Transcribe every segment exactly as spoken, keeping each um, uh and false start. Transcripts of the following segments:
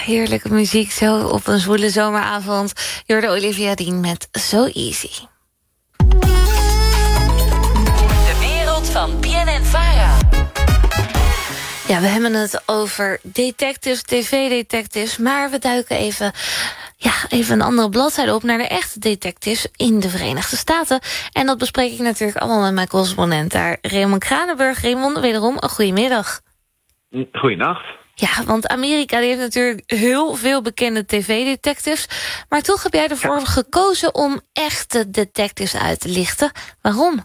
heerlijke muziek zo op een zwoele zomeravond. Je hoorde Olivia Dean met So Easy. De wereld van B N N Vara. Ja, we hebben het over detectives, tv-detectives, maar we duiken even, ja, even een andere bladzijde op naar de echte detectives in de Verenigde Staten. En dat bespreek ik natuurlijk allemaal met mijn correspondent daar, Raymond Kranenburg. Raymond, wederom een goedemiddag. Goeienacht. Ja, want Amerika die heeft natuurlijk heel veel bekende tv-detectives. Maar toch heb jij ervoor ja. gekozen om echte detectives uit te lichten. Waarom?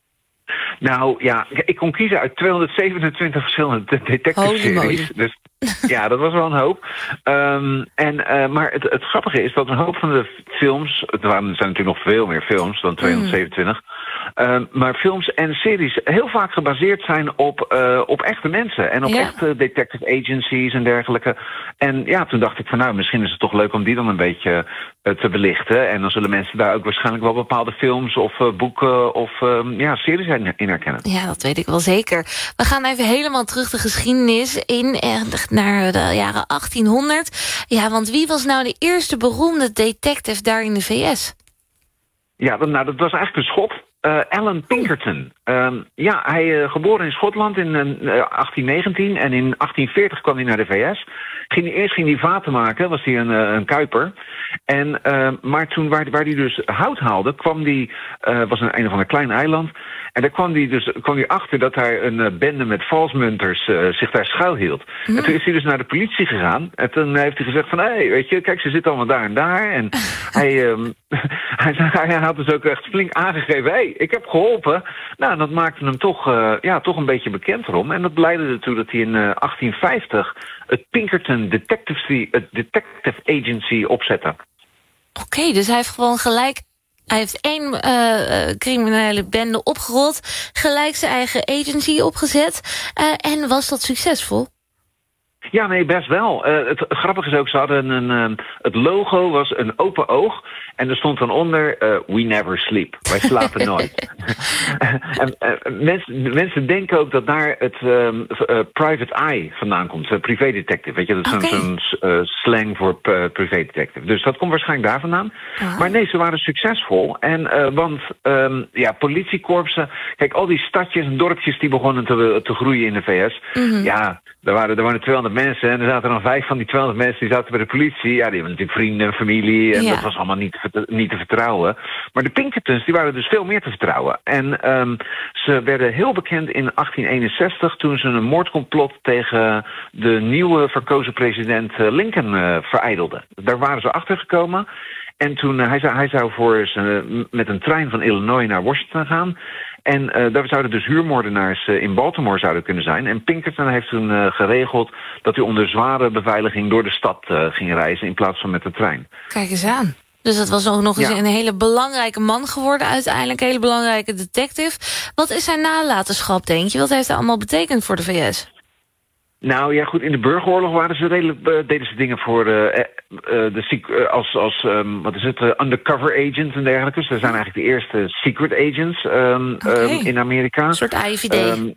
Nou ja, ik kon kiezen uit tweehonderdzevenentwintig verschillende detective-series. Dus ja, dat was wel een hoop. Um, en, uh, maar het, het grappige is dat een hoop van de films... er zijn natuurlijk nog veel meer films dan tweehonderdzevenentwintig... Mm. Uh, maar films en series heel vaak gebaseerd zijn op, uh, op echte mensen. En op ja. echte detective agencies en dergelijke. En ja, toen dacht ik van nou, misschien is het toch leuk om die dan een beetje uh, te belichten. En dan zullen mensen daar ook waarschijnlijk wel bepaalde films of uh, boeken of uh, ja, series in herkennen. Ja, dat weet ik wel zeker. We gaan even helemaal terug de geschiedenis in, eh, naar de jaren achttienhonderd. Ja, want wie was nou de eerste beroemde detective daar in de V S? Ja, dat, nou, dat was eigenlijk een Schot. Uh, Alan Pinkerton. Uh, ja, hij uh, geboren in Schotland in uh, achttien negentien en in achttien veertig kwam hij naar de V S. Ging hij, eerst ging hij vaten maken, was hij een, uh, een kuiper. En, uh, maar toen waar, waar hij dus hout haalde, kwam hij, uh, was een, een of ander klein eiland. En daar kwam hij dus kwam hij achter dat daar een uh, bende met valsmunters uh, zich daar schuilhield. Mm. En toen is hij dus naar de politie gegaan. En toen heeft hij gezegd van, hé, hey, weet je, kijk, ze zitten allemaal daar en daar. En hij, um, hij, hij had dus ook echt flink aangegeven, hé, hey, ik heb geholpen. Nou, dat maakte hem toch, uh, ja, toch een beetje bekend erom. En dat leidde ertoe dat hij in uh, achttien vijftig het Pinkerton Detective, het Detective Agency opzette. Oké, okay, dus hij heeft gewoon gelijk... Hij heeft één uh, criminele bende opgerold, gelijk zijn eigen agency opgezet. Uh, en was dat succesvol? Ja, nee, best wel. Uh, het, het grappige is ook, ze hadden een, een, het logo was een open oog. En er stond dan onder, uh, we never sleep. Wij slapen nooit. en uh, mensen, mensen denken ook dat daar het um, uh, private eye vandaan komt. Uh, privé detective, weet je. Dat is okay. zo'n uh, slang voor uh, privé detective. Dus dat komt waarschijnlijk daar vandaan. Uh-huh. Maar nee, ze waren succesvol. En, uh, want um, ja, politiekorpsen... Kijk, al die stadjes en dorpjes die begonnen te, te groeien in de V S. Mm-hmm. Ja, er waren, er waren tweehonderd mensen en er zaten dan vijf van die tweehonderd mensen die zaten bij de politie. Ja, die hebben natuurlijk vrienden en familie en ja. dat was allemaal niet te, niet te vertrouwen. Maar de Pinkertons, die waren dus veel meer te vertrouwen. En um, ze werden heel bekend in achttien eenenzestig toen ze een moordcomplot tegen de nieuwe verkozen president Lincoln uh, verijdelden. Daar waren ze achter gekomen. En toen, uh, hij, zou, hij zou voor ze, met een trein van Illinois naar Washington gaan. En uh, daar zouden dus huurmoordenaars uh, in Baltimore zouden kunnen zijn. En Pinkerton heeft toen uh, geregeld dat hij onder zware beveiliging door de stad uh, ging reizen in plaats van met de trein. Kijk eens aan. Dus dat was ook nog eens ja. een hele belangrijke man geworden uiteindelijk. Een hele belangrijke detective. Wat is zijn nalatenschap, denk je? Wat heeft hij allemaal betekend voor de V S? Nou ja, goed, in de burgeroorlog waren ze redelijk, uh, deden ze dingen voor uh, uh, de uh, als, als um, wat is het, uh, undercover agents en dergelijke. Dus dat zijn eigenlijk de eerste secret agents um, okay. um, in Amerika. Een soort I V D. Um,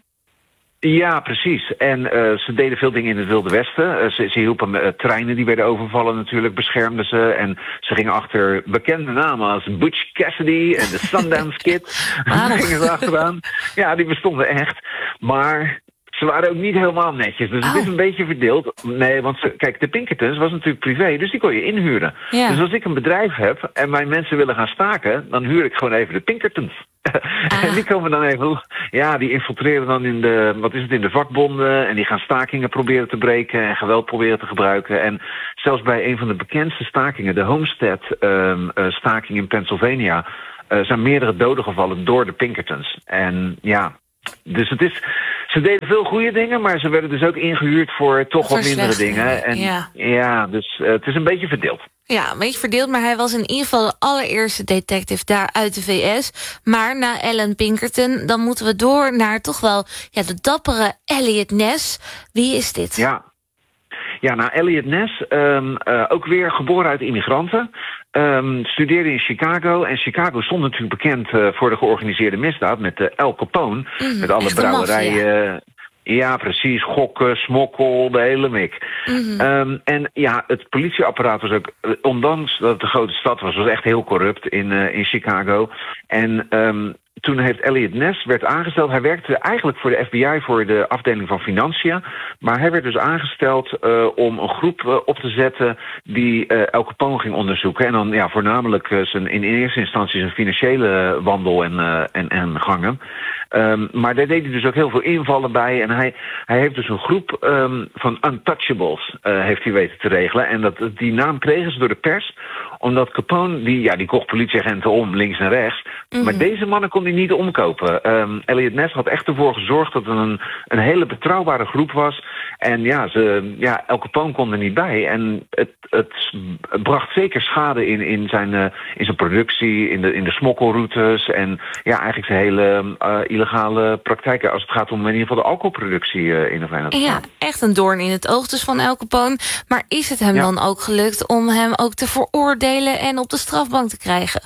ja, precies. En uh, ze deden veel dingen in het Wilde Westen. Uh, ze, ze hielpen uh, treinen die werden overvallen natuurlijk, beschermden ze. En ze gingen achter bekende namen als Butch Cassidy en de Sundance Kid. Daar gingen ze achteraan. Ja, die bestonden echt. Maar... ze waren ook niet helemaal netjes, dus het oh. is een beetje verdeeld. Nee, want ze, kijk, de Pinkertons was natuurlijk privé, dus die kon je inhuren. Ja. Dus als ik een bedrijf heb en mijn mensen willen gaan staken, dan huur ik gewoon even de Pinkertons. Ah. En die komen dan even, ja, die infiltreren dan in de, wat is het, in de vakbonden en die gaan stakingen proberen te breken en geweld proberen te gebruiken. En zelfs bij een van de bekendste stakingen, de Homestead-staking um, uh, in Pennsylvania, uh, zijn meerdere doden gevallen door de Pinkertons. En ja... Dus het is, ze deden veel goede dingen, maar ze werden dus ook ingehuurd voor toch voor wat mindere dingen. En ja, ja dus uh, het is een beetje verdeeld. Ja, een beetje verdeeld, maar hij was in ieder geval de allereerste detective daar uit de V S. Maar na Alan Pinkerton, dan moeten we door naar toch wel ja, de dappere Eliot Ness. Wie is dit? Ja. Ja, nou, Eliot Ness, um, uh, ook weer geboren uit immigranten. Um, studeerde in Chicago. En Chicago stond natuurlijk bekend uh, voor de georganiseerde misdaad met uh, Al Capone. Mm, met alle brouwerijen. Ja, precies. Gokken, smokkel, de hele mik. Mm-hmm. Um, en ja, het politieapparaat was ook, ondanks dat het een grote stad was, was echt heel corrupt in, uh, in Chicago. En um, toen heeft Eliot Ness werd aangesteld. Hij werkte eigenlijk voor de F B I, voor de afdeling van financiën. Maar hij werd dus aangesteld uh, om een groep uh, op te zetten die uh, El Capone ging onderzoeken. En dan ja, voornamelijk uh, zijn, in eerste instantie zijn financiële wandel en, uh, en, en gangen. Um, maar daar deed hij dus ook heel veel invallen bij. En hij, hij heeft dus een groep um, van untouchables uh, heeft hij weten te regelen. En dat, die naam kregen ze door de pers, omdat Capone, die, ja, die kocht politieagenten om, links en rechts. Mm-hmm. Maar deze mannen kon hij niet omkopen. Um, Eliot Ness had echt ervoor gezorgd dat het een, een hele betrouwbare groep was. En ja, ze, ja, El Capone kon er niet bij. En het, het bracht zeker schade in, in, zijn, uh, in zijn productie, in de, in de smokkelroutes. En ja, eigenlijk zijn hele uh, illegale praktijken als het gaat om in ieder geval de alcoholproductie uh, in de Verenigde Staten. Ja, echt een doorn in het oog dus van El Capone. Maar is het hem ja. dan ook gelukt om hem ook te veroordelen en op de strafbank te krijgen?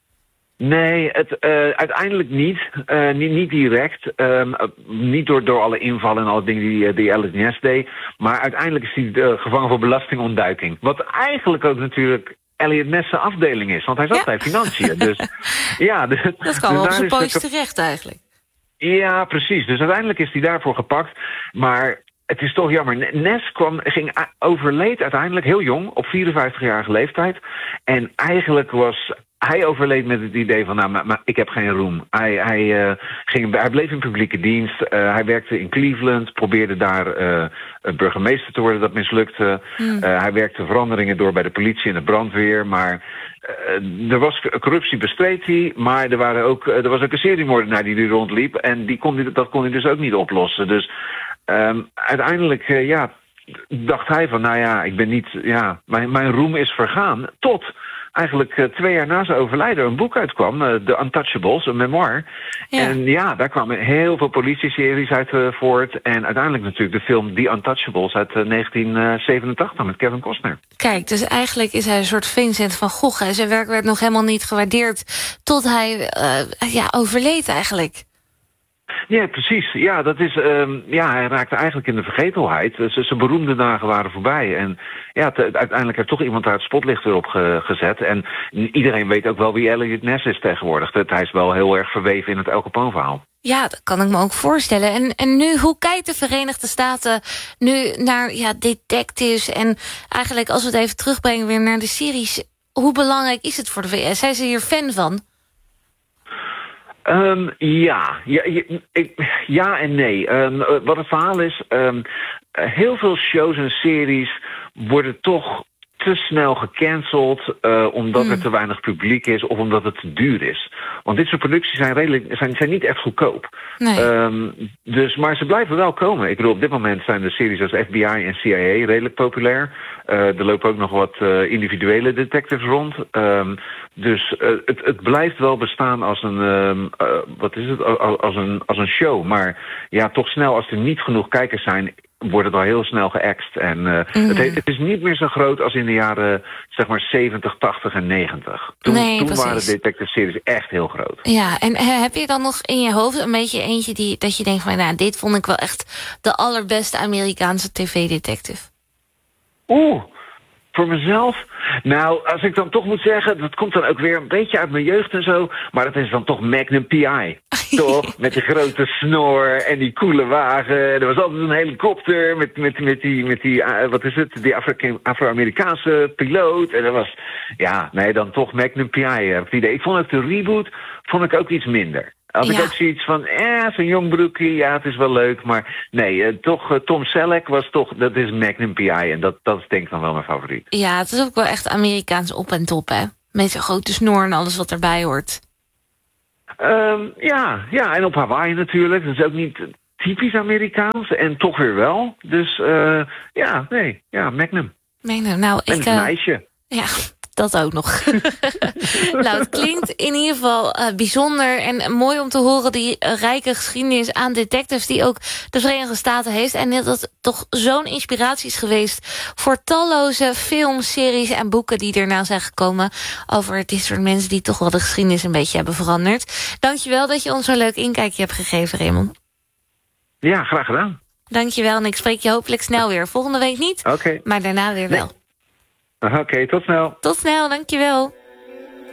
Nee, het, uh, uiteindelijk niet. Uh, niet. Niet direct. Um, uh, niet door, door alle invallen en alle dingen die, die Eliot Ness deed. Maar uiteindelijk is hij uh, gevangen voor belastingontduiking. Wat eigenlijk ook natuurlijk Eliot Ness' afdeling is. Want hij zat ja. bij financiën. Dus, ja, dus, dat kan dus wel op zijn pootje de... terecht eigenlijk. Ja, precies. Dus uiteindelijk is hij daarvoor gepakt. Maar het is toch jammer. Ness kwam, ging, overleed uiteindelijk heel jong, op vierenvijftigjarige leeftijd. En eigenlijk was... Hij overleed met het idee van, nou, maar, maar ik heb geen roem. Hij, hij, uh, ging, hij bleef in publieke dienst. Uh, hij werkte in Cleveland, probeerde daar uh, burgemeester te worden. Dat mislukte. Hmm. Uh, hij werkte veranderingen door bij de politie en de brandweer. Maar uh, er was corruptie, bestreed hij. Maar er, waren ook, uh, er was ook een seriemoordenaar die er rondliep. En die kon, dat kon hij dus ook niet oplossen. Dus um, uiteindelijk, uh, ja, dacht hij van, nou ja, ik ben niet... Ja, mijn, mijn roem is vergaan. Tot... Eigenlijk uh, twee jaar na zijn overlijden een boek uitkwam, uh, The Untouchables, een memoir. Ja. En ja, daar kwamen heel veel politieseries uit uh, voort. En uiteindelijk natuurlijk de film The Untouchables uit uh, negentien zevenentachtig met Kevin Costner. Kijk, dus eigenlijk is hij een soort Vincent van Gogh. Hè. Zijn werk werd nog helemaal niet gewaardeerd tot hij uh, ja, overleed eigenlijk. Ja, precies. Ja, dat is, um, ja, hij raakte eigenlijk in de vergetelheid. Zijn beroemde dagen waren voorbij. En ja, te, uiteindelijk heeft toch iemand daar het spotlicht erop ge, gezet. En iedereen weet ook wel wie Eliot Ness is tegenwoordig. Dat hij is wel heel erg verweven in het El Capone verhaal. Ja, dat kan ik me ook voorstellen. En, en nu, hoe kijkt de Verenigde Staten nu naar ja, detectives? En eigenlijk, als we het even terugbrengen weer naar de series... hoe belangrijk is het voor de V S? Zijn ze hier fan van? Um, ja. Ja, ja, ja en nee. Um, wat het verhaal is, um, heel veel shows en series worden toch te snel gecanceld uh, omdat mm. er te weinig publiek is of omdat het te duur is. Want dit soort producties zijn, redelijk, zijn, zijn niet echt goedkoop. Nee. Um, dus, maar ze blijven wel komen. Ik bedoel, op dit moment zijn de series als F B I en C I A redelijk populair. Uh, er lopen ook nog wat uh, individuele detectives rond. Um, dus uh, het, het blijft wel bestaan als een, um, uh, wat is het, als een, als een show. Maar ja, toch snel als er niet genoeg kijkers zijn, wordt het al heel snel geëxt. En uh, mm. het, het is niet meer zo groot als in de jaren zeg maar zeventig, tachtig en negentig. Toen, nee, toen waren de detective series echt heel groot. Ja, en heb je dan nog in je hoofd een beetje eentje die dat je denkt van, nou, dit vond ik wel echt de allerbeste Amerikaanse tv-detective? Oeh, voor mezelf? Nou, als ik dan toch moet zeggen, dat komt dan ook weer een beetje uit mijn jeugd en zo, maar dat is dan toch Magnum P I. Toch? Met die grote snor en die coole wagen. Er was altijd een helikopter met, met, met die, met die uh, wat is het, die Afro- Afro-Amerikaanse piloot. En dat was, ja, nee, dan toch Magnum P I. Uh, het idee. Ik vond ook de reboot, vond ik ook iets minder. Had ik ja. ook zoiets van, eh, zo'n jong broekje, ja, het is wel leuk. Maar nee, uh, toch, uh, Tom Selleck was toch, dat is Magnum P I. En dat, dat is denk ik dan wel mijn favoriet. Ja, het is ook wel echt Amerikaans op en top, hè? Met zo'n grote snor en alles wat erbij hoort. Um, ja, ja, en op Hawaii natuurlijk. Dat is ook niet typisch Amerikaans en toch weer wel. Dus uh, ja, nee, ja, Magnum. Magnum, nou, en ik... een uh, meisje. Ja, dat ook nog. Nou, het klinkt in ieder geval uh, bijzonder en mooi om te horen die uh, rijke geschiedenis aan detectives die ook de Verenigde Staten heeft. En dat het toch zo'n inspiratie is geweest voor talloze films, series en boeken die erna zijn gekomen over dit soort mensen die toch wel de geschiedenis een beetje hebben veranderd. Dankjewel dat je ons zo'n leuk inkijkje hebt gegeven, Raymond. Ja, graag gedaan. Dankjewel en ik spreek je hopelijk snel weer. Volgende week niet, Oké. maar daarna weer wel. Nee. Oké, tot snel. Tot snel, dankjewel.